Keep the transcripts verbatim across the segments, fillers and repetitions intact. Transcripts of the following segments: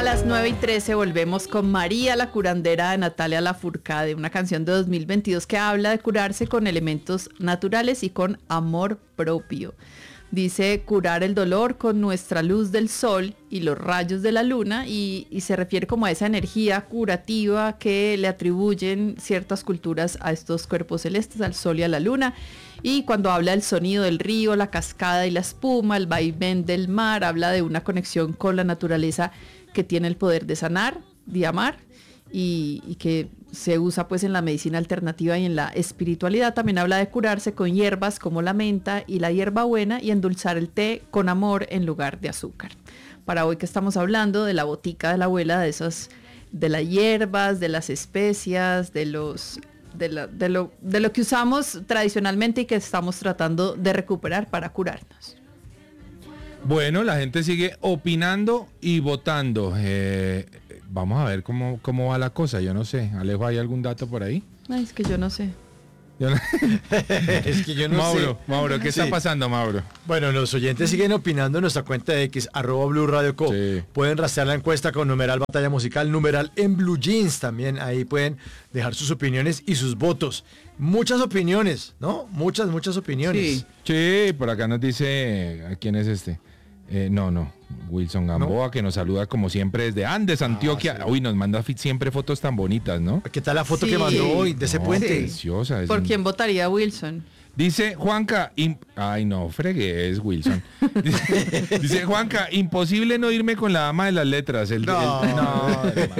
las nueve y trece volvemos con María la curandera de Natalia Lafourcade, una canción de dos mil veintidós que habla de curarse con elementos naturales y con amor propio. Dice curar el dolor con nuestra luz del sol y los rayos de la luna y, y se refiere como a esa energía curativa que le atribuyen ciertas culturas a estos cuerpos celestes, al sol y a la luna. Y cuando habla del sonido del río, la cascada y la espuma, el vaivén del mar, habla de una conexión con la naturaleza que tiene el poder de sanar, de amar y, y que se usa pues en la medicina alternativa y en la espiritualidad. También habla de curarse con hierbas como la menta y la hierbabuena y endulzar el té con amor en lugar de azúcar. Para hoy que estamos hablando de la botica de la abuela, de esas, de las hierbas, de las especias, de los de, la, de, lo, de lo que usamos tradicionalmente y que estamos tratando de recuperar para curarnos. Bueno, la gente sigue opinando y votando. Eh, vamos a ver cómo, cómo va la cosa. Yo no sé. Alejo, ¿hay algún dato por ahí? Ay, es que yo no sé. Yo no... es que yo no Mauro, sé. Mauro, ¿qué sí. está pasando, Mauro? Bueno, los oyentes siguen opinando en nuestra cuenta de X, arroba Blue Radio Co. Sí. Pueden rastrear la encuesta con numeral Batalla Musical, numeral en Blue Jeans también. Ahí pueden dejar sus opiniones y sus votos. Muchas opiniones, ¿no? Muchas, muchas opiniones. Sí, sí, por acá nos dice, ¿a quién es este? Eh, no, no, Wilson Gamboa, ¿no? Que nos saluda como siempre desde Andes, Antioquia. Ah, sí. Uy, nos manda siempre fotos tan bonitas, ¿no? ¿Qué tal la foto sí. que mandó hoy de ese no, puente? Preciosa. ¿Por un... quién votaría Wilson? Dice Juanca, imp... ay no, fregué, es Wilson. Dice, dice Juanca, imposible no irme con la dama de las letras. El, no, el... no,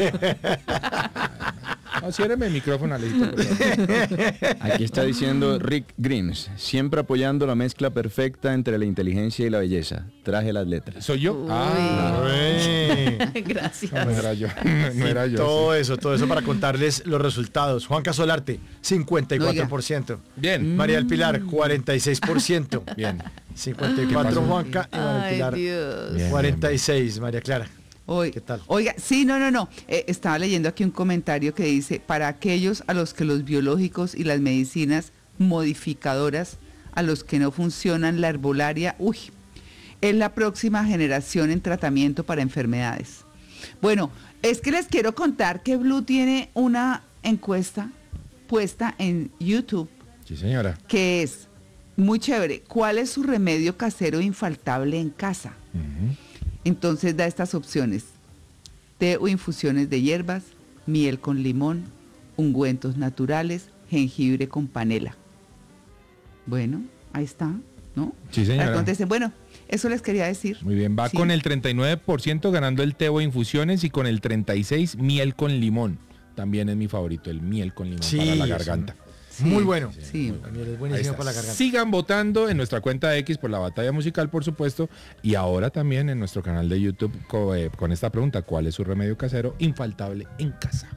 no, ciérreme el micrófono, Alejito. Aquí está diciendo Rick Grimes, siempre apoyando la mezcla perfecta entre la inteligencia y la belleza. Traje las letras. ¿Soy yo? Uy. Ah, gracias. No era yo. No era yo. Todo sí. eso, todo eso para contarles los resultados. Juanca Solarte, cincuenta y cuatro por ciento. Bien. María del Pilar, cuarenta y seis por ciento. Bien. cincuenta y cuatro Juanca y María del Ay, Pilar, Dios. Bien, cuarenta y seis, María Clara. Oiga, ¿Qué tal? Oiga, sí, no, no, no. Eh, estaba leyendo aquí un comentario que dice, para aquellos a los que los biológicos y las medicinas modificadoras, a los que no funcionan la herbolaria, uy, es la próxima generación en tratamiento para enfermedades. Bueno, es que les quiero contar que Blue tiene una encuesta puesta en YouTube. Sí, señora. Que es muy chévere. ¿Cuál es su remedio casero infaltable en casa? Uh-huh. Entonces da estas opciones: té o infusiones de hierbas, miel con limón, ungüentos naturales, jengibre con panela. Bueno, ahí está, ¿no? Sí, señora. Contesten. Bueno, eso les quería decir. Muy bien, va sí. con el treinta y nueve por ciento ganando el té o infusiones y con el treinta y seis por ciento miel con limón. También es mi favorito, el miel con limón Sí, para la garganta. Sí, muy bueno. Sí. La miel es buenísimo para la garganta. Sigan votando en nuestra cuenta de X por la batalla musical, por supuesto, y ahora también en nuestro canal de YouTube con, eh, con esta pregunta: ¿cuál es su remedio casero infaltable en casa?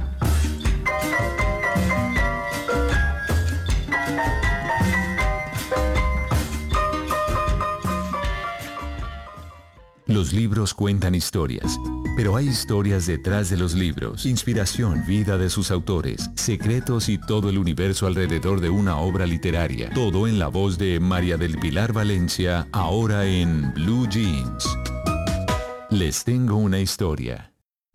Los libros cuentan historias, pero hay historias detrás de los libros, inspiración, vida de sus autores, secretos y todo el universo alrededor de una obra literaria. Todo en la voz de María del Pilar Valencia, ahora en Blue Jeans. Les tengo una historia.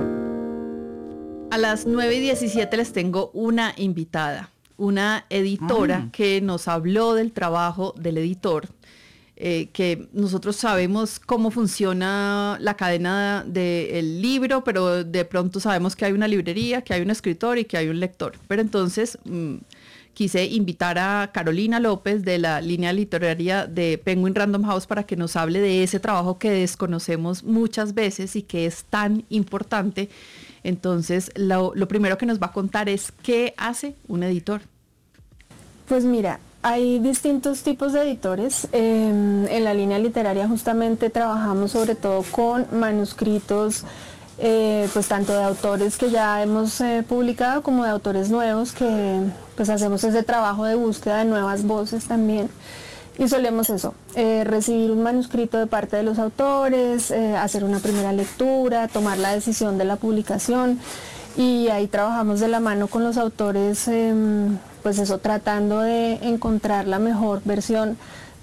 A las nueve y diecisiete les tengo una invitada, una editora Ah. que nos habló del trabajo del editor. Eh, que nosotros sabemos cómo funciona la cadena del libro, pero de pronto sabemos que hay una librería, que hay un escritor y que hay un lector. Pero entonces mmm, quise invitar a Carolina López de la línea literaria de Penguin Random House para que nos hable de ese trabajo que desconocemos muchas veces y que es tan importante. Entonces, lo, lo primero que nos va a contar es qué hace un editor. Pues mira, hay distintos tipos de editores. Eh, en la línea literaria justamente trabajamos sobre todo con manuscritos, eh, pues tanto de autores que ya hemos eh, publicado como de autores nuevos, que pues hacemos ese trabajo de búsqueda de nuevas voces también. Y solemos eso, eh, recibir un manuscrito de parte de los autores, eh, hacer una primera lectura, tomar la decisión de la publicación. Y ahí trabajamos de la mano con los autores, eh, pues eso, tratando de encontrar la mejor versión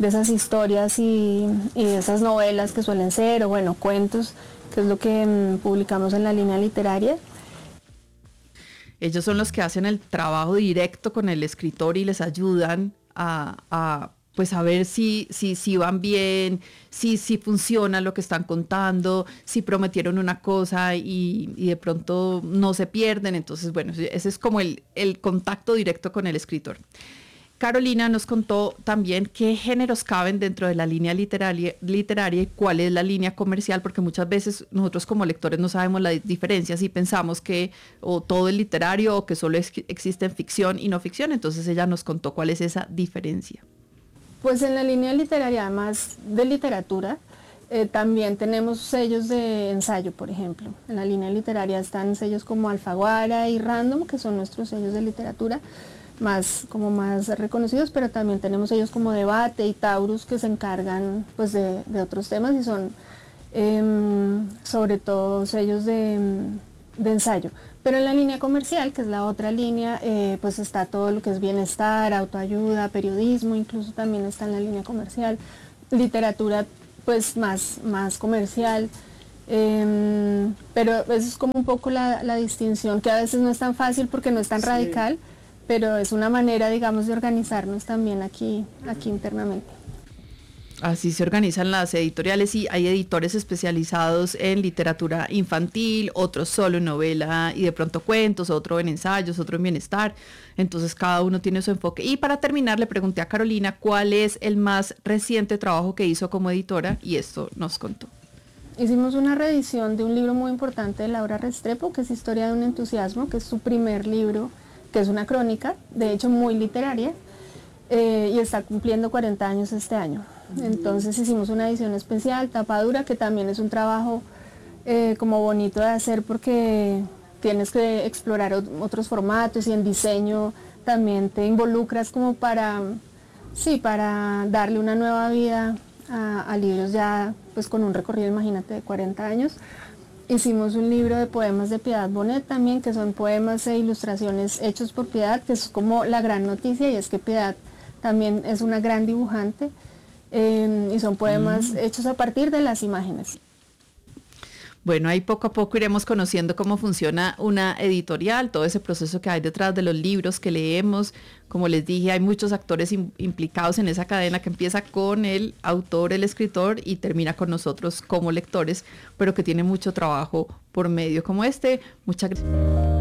de esas historias y, y de esas novelas que suelen ser, o bueno, cuentos, que es lo que mm, publicamos en la línea literaria. Ellos son los que hacen el trabajo directo con el escritor y les ayudan a, a pues a ver si, si, si van bien, si, si funciona lo que están contando, si prometieron una cosa y, y de pronto no se pierden. Entonces, bueno, ese es como el, el contacto directo con el escritor. Carolina nos contó también qué géneros caben dentro de la línea literaria, literaria y cuál es la línea comercial, porque muchas veces nosotros como lectores no sabemos las diferencias y pensamos que o todo es literario o que solo es, existe ficción y no ficción. Entonces ella nos contó cuál es esa diferencia. Pues en la línea literaria, además de literatura, eh, también tenemos sellos de ensayo, por ejemplo. En la línea literaria están sellos como Alfaguara y Random, que son nuestros sellos de literatura, más como más reconocidos, pero también tenemos sellos como Debate y Taurus que se encargan pues de, de otros temas y son eh, sobre todo sellos de, de ensayo. Pero en la línea comercial, que es la otra línea, eh, pues está todo lo que es bienestar, autoayuda, periodismo, incluso también está en la línea comercial, literatura pues más, más comercial. Eh, pero eso es como un poco la, la distinción, que a veces no es tan fácil porque no es tan sí. radical, pero es una manera, digamos, de organizarnos también aquí, aquí internamente. Así se organizan las editoriales y hay editores especializados en literatura infantil, otros solo en novela y de pronto cuentos, otro en ensayos, otro en bienestar. Entonces cada uno tiene su enfoque. Y para terminar le pregunté a Carolina cuál es el más reciente trabajo que hizo como editora y esto nos contó. Hicimos una reedición de un libro muy importante de Laura Restrepo, que es Historia de un entusiasmo, que es su primer libro, que es una crónica, de hecho muy literaria, eh, y está cumpliendo cuarenta años este año. Entonces hicimos una edición especial, tapa dura, que también es un trabajo eh, como bonito de hacer porque tienes que explorar otros formatos y en diseño también te involucras como para, sí, para darle una nueva vida a, a libros ya pues con un recorrido, imagínate, de cuarenta años. Hicimos un libro de poemas de Piedad Bonet también, que son poemas e ilustraciones hechos por Piedad, que es como la gran noticia, y es que Piedad también es una gran dibujante, eh, y son poemas mm. hechos a partir de las imágenes. Bueno, ahí poco a poco iremos conociendo cómo funciona una editorial, todo ese proceso que hay detrás de los libros que leemos. Como les dije, hay muchos actores im- implicados en esa cadena que empieza con el autor, el escritor y termina con nosotros como lectores, pero que tiene mucho trabajo por medio como este. Muchas gracias.